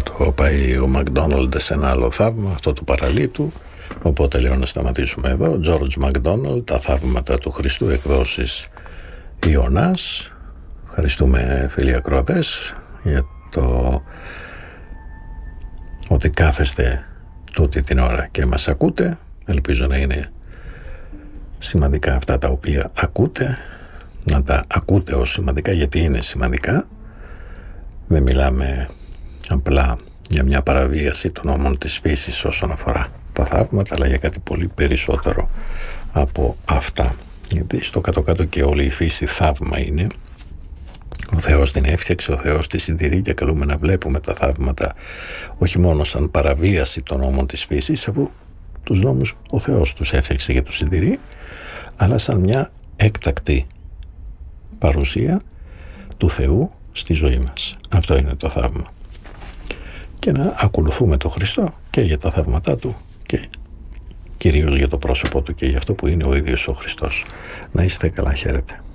το πάει ο Μακδόναλντ σε ένα άλλο θαύμα, αυτό του παραλίτου. Οπότε λέω να σταματήσουμε εδώ. George Μακδόναλντ, τα θαύματα του Χριστού, εκδόσεις Ιωνάς. Ευχαριστούμε φίλοι ακροατές για το ότι κάθεστε τούτη την ώρα και μας ακούτε. Ελπίζω να είναι σημαντικά αυτά τα οποία ακούτε, να τα ακούτε ως σημαντικά, γιατί είναι σημαντικά. Δεν μιλάμε απλά για μια παραβίαση των νόμων της φύσης όσον αφορά τα θαύματα, αλλά για κάτι πολύ περισσότερο από αυτά. Γιατί στο κάτω-κάτω και όλη η φύση θαύμα είναι. Ο Θεός την έφτιαξε, ο Θεός τη συντηρεί και καλούμε να βλέπουμε τα θαύματα όχι μόνο σαν παραβίαση των νόμων της φύσης, αφού τους νόμους ο Θεός τους έφτιαξε και τους συντηρεί, αλλά σαν μια έκτακτη παρουσία του Θεού στη ζωή μας. Αυτό είναι το θαύμα. Και να ακολουθούμε τον Χριστό και για τα θαύματά Του και κυρίως για το πρόσωπό Του και για αυτό που είναι ο ίδιος ο Χριστός. Να είστε καλά, χαίρετε.